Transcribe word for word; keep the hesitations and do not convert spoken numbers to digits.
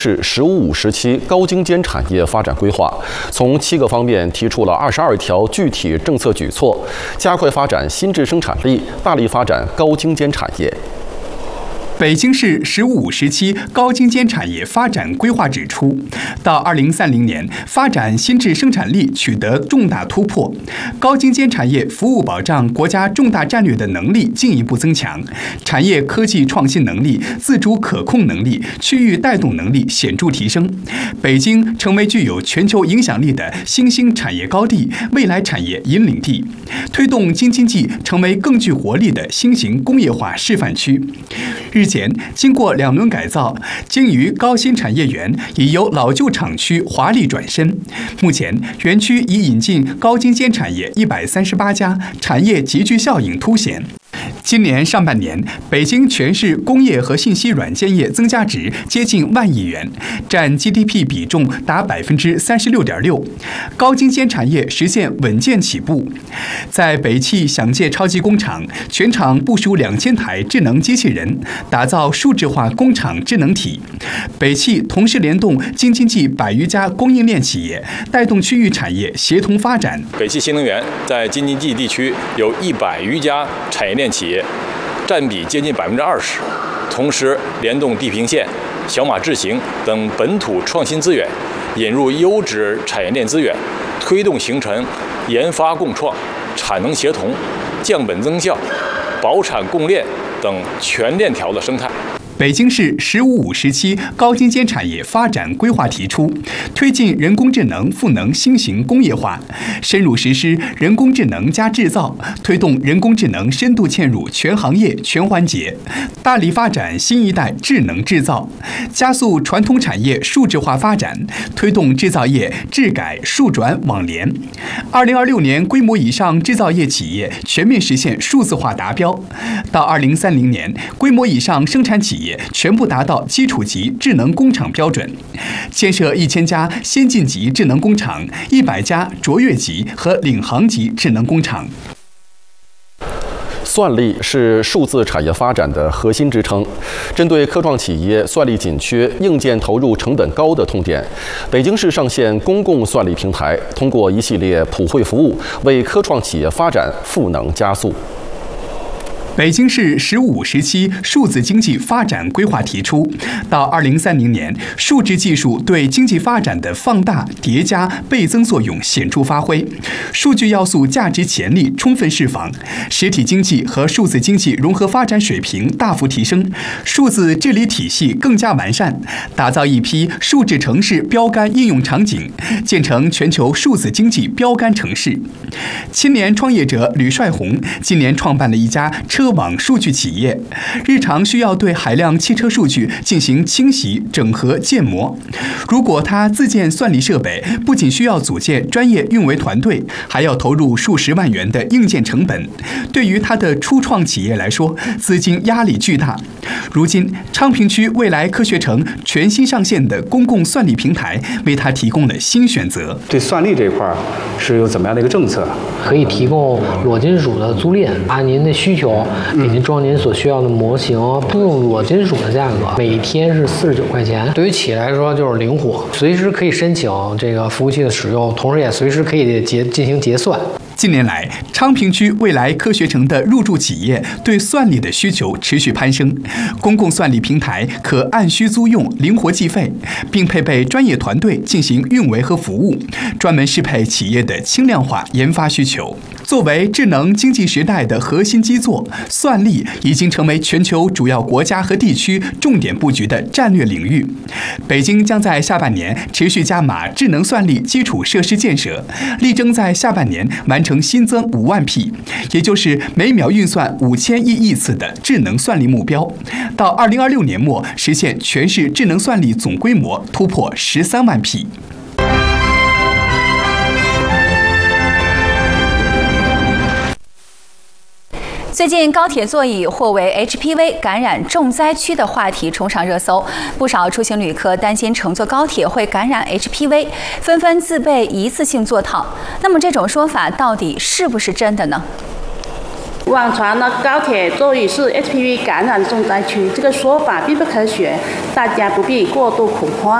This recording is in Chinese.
是“十五五”时期高精尖产业发展规划，从七个方面提出了二十二条具体政策举措，加快发展新质生产力，大力发展高精尖产业。 北京市“十五五”时期高精尖产业发展规划指出，到二零三零年，发展新质生产力取得重大突破，高精尖产业服务保障国家重大战略的能力进一步增强，产业科技创新能力、自主可控能力、区域带动能力显著提升，北京成为具有全球影响力的新兴产业高地、未来产业引领地，推动京津冀成为更具活力的新型工业化示范区。日前，经过两轮改造，鲸鱼高新产业园已由老旧厂区华丽转身。目前，园区已引进高精尖产业一百三十八家，产业集聚效应凸显。 今年上半年，北京全市工业和信息软件业增加值接近万亿元，占 G D P 比重达百分之三十六点六，高精尖产业实现稳健起步。在北汽响界超级工厂，全厂部署两千台智能机器人，打造数字化工厂智能体。北汽同时联动京津冀百余家供应链企业，带动区域产业协同发展。 北汽新能源在京津冀地区有一百余家产业链企业。 占比接近百分之二十，同时联动地平线、小马智行等本土创新资源，引入优质产业链资源，推动形成研发共创、产能协同、降本增效、保产供链等全链条的生态。 北京市“十五五”时期高精尖产业发展规划提出，推进人工智能赋能新型工业化，深入实施人工智能加制造，推动人工智能深度嵌入全行业全环节，大力发展新一代智能制造，加速传统产业数字化发展，推动制造业智改数转网联。二零二六年，规模以上制造业企业全面实现数字化达标，到二零三零年，规模以上生产企业 全部达到基础级智能工厂标准，建设一千家先进级智能工厂，一百家卓越级和领航级智能工厂。 算力是数字产业发展的核心支撑。针对科创企业算力紧缺、硬件投入成本高的痛点，北京市上线公共算力平台，通过一系列普惠服务，为科创企业发展赋能加速。 北京市“十五五”时期数字经济发展规划提出，到二零三零年，数字技术对经济发展的放大、叠加、倍增作用显著发挥，数据要素价值潜力充分释放，实体经济和数字经济融合发展水平大幅提升，数字治理体系更加完善，打造一批数字城市标杆应用场景，建成全球数字经济标杆城市。青年创业者吕帅红今年创办了一家车 车网数据企业，日常需要对海量汽车数据进行清洗、整合、建模。如果他自建算力设备，不仅需要组建专业运维团队，还要投入数十万元的硬件成本。对于他的初创企业来说，资金压力巨大。如今，昌平区未来科学城全新上线的公共算力平台，为他提供了新选择。 对算力这一块是有怎么样的一个政策？ 可以提供裸金属的租赁，按您的需求 给您装您所需要的模型，用裸金属的价格，每天是四十九块钱。对于企业来说就是灵活，随时可以申请这个服务器的使用，同时也随时可以结进行结算。 近年来，昌平区未来科学城的入驻企业对算力的需求持续攀升。公共算力平台可按需租用、灵活计费，并配备专业团队进行运维和服务，专门适配企业的轻量化研发需求。作为智能经济时代的核心基座，算力已经成为全球主要国家和地区重点布局的战略领域。北京将在下半年持续加码智能算力基础设施建设，力争在下半年完成 新增五万匹，也就是每秒运算五千亿亿次的智能算力目标，到二零二六年末实现全市智能算力总规模突破十三万匹。 最近高铁座椅或为 H P V 感染重灾区的话题冲上热搜，不少出行旅客担心乘坐高铁会感染 H P V， 纷纷自备一次性座套。那么这种说法到底是不是真的呢？ 网传呢高铁座椅是 H P V 感染重灾区，这个说法并不科学，大家不必过度恐慌。